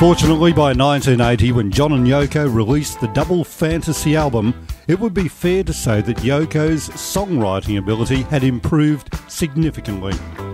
Unfortunately, by 1980, when John and Yoko released the double fantasy album, it would be fair to say that Yoko's songwriting ability had improved significantly.